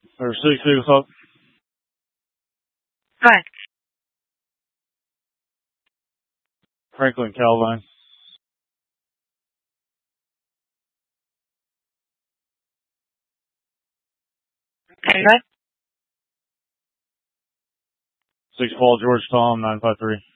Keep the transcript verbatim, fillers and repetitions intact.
Or six, six o'clock. Correct. Franklin Calvine. Very good. Six Paul George Tom nine five three.